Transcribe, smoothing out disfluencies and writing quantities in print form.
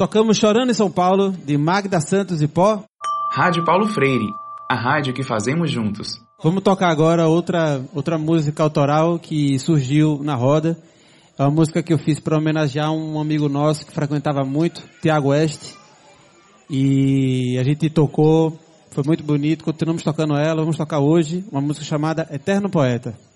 Tocamos Chorando em São Paulo, de Magda Santos e Pó. Rádio Paulo Freire, a rádio que fazemos juntos. Vamos tocar agora outra música autoral que surgiu na roda. É uma música que eu fiz para homenagear um amigo nosso que frequentava muito, Tiago West. E a gente tocou, foi muito bonito, continuamos tocando ela, vamos tocar hoje uma música chamada Eterno Poeta.